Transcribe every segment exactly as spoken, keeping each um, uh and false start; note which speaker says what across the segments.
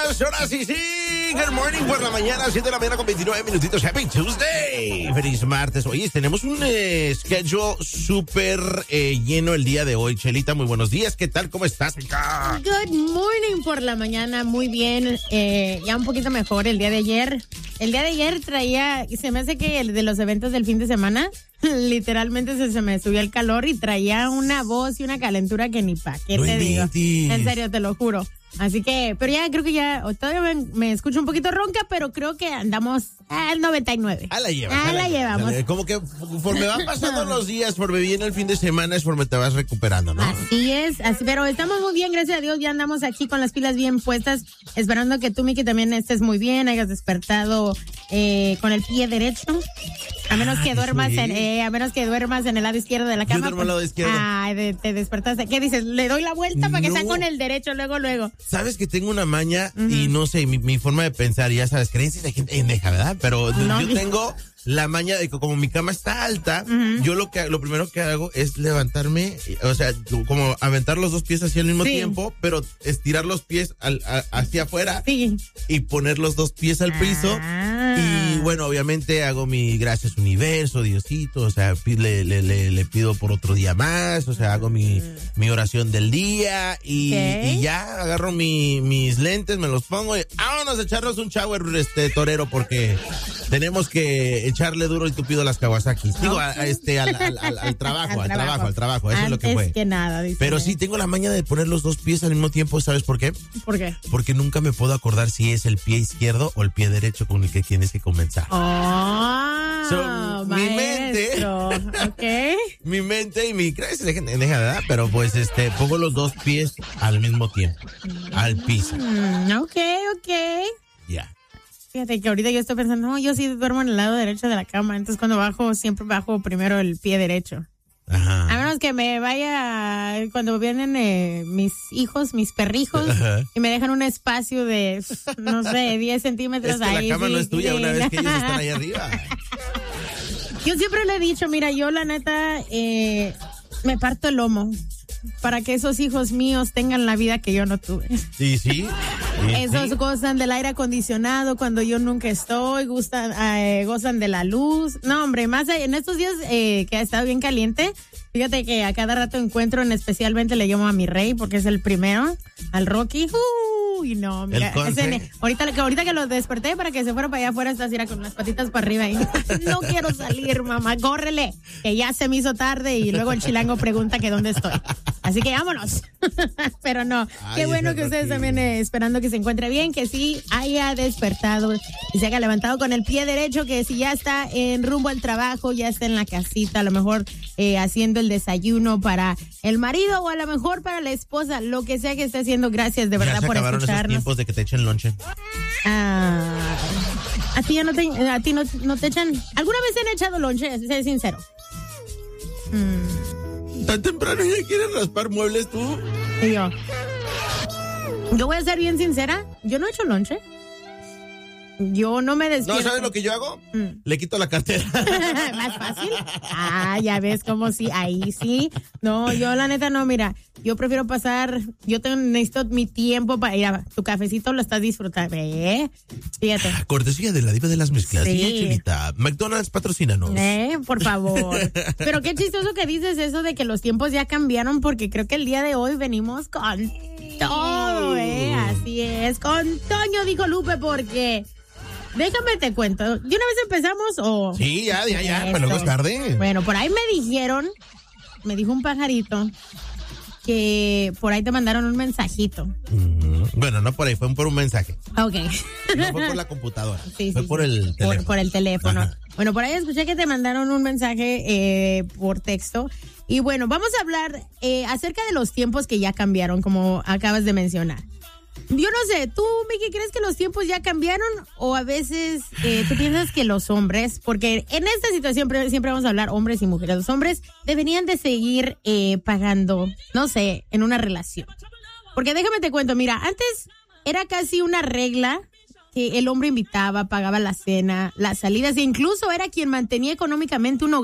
Speaker 1: buenas horas y sí, good morning por la mañana, siete de la mañana con veintinueve minutitos. Happy Tuesday. Feliz martes. Oye, tenemos un eh, schedule súper eh, lleno el día de hoy. Chelita, muy buenos días. ¿Qué tal? ¿Cómo estás, mica?
Speaker 2: Good morning por la mañana. Muy bien. Eh, ya un poquito mejor el día de ayer. El día de ayer traía, se me hace que el de los eventos del fin de semana, literalmente se, se me subió el calor y traía una voz y una calentura que ni pa' qué
Speaker 1: No
Speaker 2: te digo.
Speaker 1: inventes.
Speaker 2: En serio, te lo juro. Así que, pero ya creo que ya, todavía me, me escucho un poquito ronca, pero creo que andamos al noventa y nueve.
Speaker 1: Ah, la llevas.
Speaker 2: Ah, la llevamos.
Speaker 1: La- como que conforme van pasando los días, por viene el fin de semana, es por te vas recuperando, ¿no?
Speaker 2: Así es, así, pero estamos muy bien, gracias a Dios, ya andamos aquí con las pilas bien puestas, esperando que tú, Miki, también estés muy bien, hayas despertado eh, con el pie derecho, a menos
Speaker 1: Ah,
Speaker 2: que
Speaker 1: qué
Speaker 2: duermas en,
Speaker 1: suave.
Speaker 2: eh, a menos que duermas en el lado izquierdo de la
Speaker 1: Yo
Speaker 2: cama.
Speaker 1: duermo al lado izquierdo.
Speaker 2: Ay, de- te despertaste. ¿Qué dices? Le doy la vuelta para que
Speaker 1: No.
Speaker 2: sea con el derecho, luego, luego.
Speaker 1: Sabes que tengo una maña y no sé, mi, mi forma de pensar, ya sabes, creencias de gente pendeja, ¿verdad? Pero
Speaker 2: No,
Speaker 1: yo
Speaker 2: mi-
Speaker 1: tengo la maña de que como mi cama está alta, yo lo que lo primero que hago es levantarme, o sea, como aventar los dos pies hacia el mismo
Speaker 2: Sí.
Speaker 1: tiempo, pero estirar los pies al, a- hacia afuera
Speaker 2: Sí.
Speaker 1: y poner los dos pies al piso.
Speaker 2: Ah.
Speaker 1: Y bueno, obviamente hago mi gracias universo, Diosito, o sea, pi- le, le, le, le pido por otro día más, o sea, hago mi, mi oración del día y,
Speaker 2: Ok.
Speaker 1: y ya agarro mi, mis lentes, me los pongo y vámonos a echarnos un shower, este, torero, porque tenemos que echarle duro y tupido a las Kawasaki. Digo, a, a este, al, al, al, al trabajo, al trabajo, al trabajo, eso es lo que
Speaker 2: Antes
Speaker 1: fue.
Speaker 2: que nada, dice.
Speaker 1: Pero sí, tengo la maña de poner los dos pies al mismo tiempo, ¿sabes por qué?
Speaker 2: ¿Por qué?
Speaker 1: Porque nunca me puedo acordar si es el pie izquierdo o el pie derecho con el que tienes que comenzar.
Speaker 2: Oh,
Speaker 1: So, mi mente-
Speaker 2: maestro. Ok.
Speaker 1: Mi mente y mi creencia de gente deja ¿verdad? Pero pues este pongo los dos pies al mismo tiempo al piso.
Speaker 2: Mm, ok, ok.
Speaker 1: Ya.
Speaker 2: Fíjate que ahorita yo estoy pensando, no, yo sí duermo en el lado derecho de la cama, entonces cuando bajo, siempre bajo primero el pie derecho. A
Speaker 1: Ajá.
Speaker 2: menos que me vaya, cuando vienen eh, mis hijos, mis perrijos,
Speaker 1: Ajá.
Speaker 2: y me dejan un espacio de, no sé, diez centímetros
Speaker 1: Es que
Speaker 2: ahí.
Speaker 1: la cama
Speaker 2: sí,
Speaker 1: no es tuya
Speaker 2: sí.
Speaker 1: una vez que ellos están ahí arriba.
Speaker 2: Yo siempre le he dicho, mira, yo la neta, eh, me parto el lomo para que esos hijos míos tengan la vida que yo no tuve.
Speaker 1: Sí, sí. Sí,
Speaker 2: Esos
Speaker 1: sí.
Speaker 2: gozan del aire acondicionado cuando yo nunca estoy, gustan, eh, gozan de la luz. No, hombre, más en estos días eh, que ha estado bien caliente, fíjate que a cada rato encuentro, en especialmente le llamo a mi rey porque es el primero, al Rocky. Uy, no, mira,
Speaker 1: El conce.
Speaker 2: ese- ahorita, que- ahorita que lo desperté para que se fuera para allá afuera, está así con las patitas para arriba y no quiero salir, mamá, córrele, que ya se me hizo tarde y luego el chilango pregunta que dónde estoy. Así que vámonos. Pero no,
Speaker 1: Ay,
Speaker 2: qué bueno
Speaker 1: ese
Speaker 2: que ustedes
Speaker 1: Rocky.
Speaker 2: también eh, esperando que se encuentre bien, que sí haya despertado y se haya levantado con el pie derecho, que si ya está en rumbo al trabajo, ya está en la casita, a lo mejor eh, haciendo el desayuno para el marido o a lo mejor para la esposa, lo que sea que esté haciendo. Gracias de
Speaker 1: Ya
Speaker 2: verdad
Speaker 1: se
Speaker 2: por
Speaker 1: acabaron esos
Speaker 2: escucharnos.
Speaker 1: tiempos de que te echen lonche.
Speaker 2: Ah, a ti ya no te, a ti no, no te echan. ¿Alguna vez te han echado lonche? Sé sincero. Mm,
Speaker 1: Tan temprano ya quieres raspar muebles tú.
Speaker 2: y yo. Yo voy a ser bien sincera. Yo no he hecho lonche. Yo no me
Speaker 1: No,
Speaker 2: despierto.
Speaker 1: ¿sabes lo que yo hago?
Speaker 2: Mm.
Speaker 1: Le quito la cartera.
Speaker 2: Más fácil. Ah, ya ves como sí, ahí sí. No, yo la neta no, mira, yo prefiero pasar, yo tengo, necesito mi tiempo para ir a tu cafecito, lo estás disfrutando, ¿eh? Fíjate.
Speaker 1: Cortesía de la diva de las mezclas.
Speaker 2: Sí.
Speaker 1: Sí, Chelita. McDonald's, patrocínanos.
Speaker 2: Eh, por favor. Pero qué chistoso que dices eso de que los tiempos ya cambiaron, porque creo que el día de hoy venimos con todo, ¿eh? Así es, con Toño, dijo Lupe, porque déjame te cuento. ¿De una vez empezamos o...?
Speaker 1: Sí, ya, ya, ya,
Speaker 2: Eso.
Speaker 1: pero luego es tarde.
Speaker 2: Bueno, por ahí me dijeron, me dijo un pajarito, que por ahí te mandaron un mensajito.
Speaker 1: Mm, Bueno, no por ahí, fue por un mensaje.
Speaker 2: Ok.
Speaker 1: No fue por la computadora.
Speaker 2: Sí,
Speaker 1: fue
Speaker 2: sí,
Speaker 1: por
Speaker 2: sí.
Speaker 1: el teléfono.
Speaker 2: Por, por el teléfono.
Speaker 1: Ajá.
Speaker 2: Bueno, por ahí escuché que te mandaron un mensaje eh, por texto. Y bueno, vamos a hablar eh, acerca de los tiempos que ya cambiaron, como acabas de mencionar. Yo no sé, ¿tú, Miki, crees que los tiempos ya cambiaron? O a veces eh, tú piensas que los hombres, porque en esta situación pre- siempre vamos a hablar hombres y mujeres, los hombres deberían de seguir eh, pagando, no sé, en una relación. Porque déjame te cuento, mira, antes era casi una regla que el hombre invitaba, pagaba la cena, las salidas, e incluso era quien mantenía económicamente un hogar.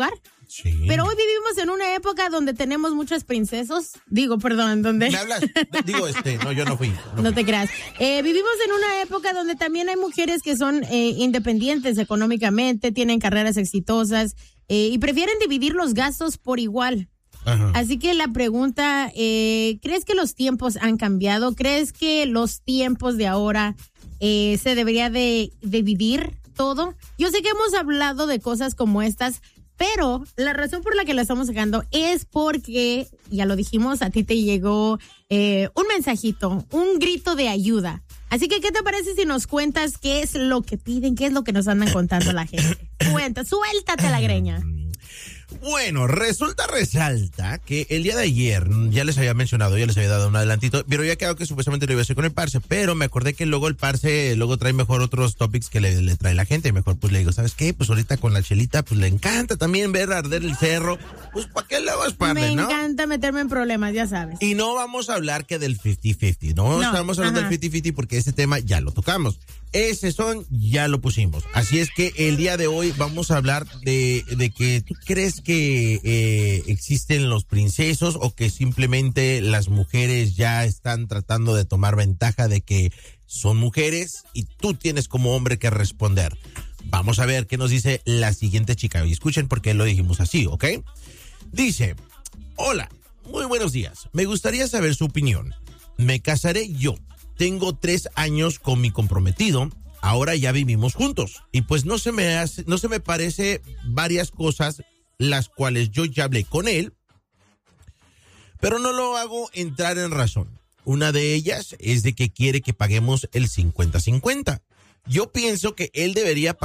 Speaker 1: Sí.
Speaker 2: Pero hoy vivimos en una época donde tenemos muchos princesos. Digo, perdón, donde...
Speaker 1: ¿Me hablas? Digo, este, no, yo no fui.
Speaker 2: No, no te creas. Eh, vivimos en una época donde también hay mujeres que son eh, independientes económicamente, tienen carreras exitosas eh, y prefieren dividir los gastos por igual.
Speaker 1: Ajá.
Speaker 2: Así que la pregunta, eh, ¿crees que los tiempos han cambiado? ¿Crees que los tiempos de ahora eh, se debería de dividir todo? Yo sé que hemos hablado de cosas como estas, pero la razón por la que la estamos sacando es porque, ya lo dijimos, a ti te llegó eh, un mensajito, un grito de ayuda. Así que, ¿qué te parece si nos cuentas qué es lo que piden, qué es lo que nos andan contando la gente? Cuenta, suéltate la greña.
Speaker 1: Bueno, resulta, resalta que el día de ayer, ya les había mencionado, ya les había dado un adelantito, pero ya quedado que supuestamente lo iba a hacer con el Parce, pero me acordé que luego el Parce, luego trae mejor otros topics que le, le trae la gente, y mejor pues le digo, ¿sabes qué? Pues ahorita con la Chelita, pues le encanta también ver arder el cerro, pues ¿para qué le vas para
Speaker 2: Me
Speaker 1: ¿no?
Speaker 2: encanta meterme en problemas, ya sabes.
Speaker 1: Y no vamos a hablar que del cincuenta cincuenta, no, no estamos hablando ajá. del cincuenta cincuenta porque ese tema ya lo tocamos. Ese son, ya lo pusimos. Así es que el día de hoy vamos a hablar de, de que tú crees que eh, existen los princesos o que simplemente las mujeres ya están tratando de tomar ventaja de que son mujeres y tú tienes como hombre que responder. Vamos a ver qué nos dice la siguiente chica. Y escuchen por qué lo dijimos así, ¿ok? Dice, hola, muy buenos días. Me gustaría saber su opinión. Me casaré yo. Tengo tres años con mi comprometido, ahora ya vivimos juntos y pues no se me hace, no se me parece varias cosas las cuales yo ya hablé con él, pero no lo hago entrar en razón. Una de ellas es de que quiere que paguemos el cincuenta cincuenta. Yo pienso que él debería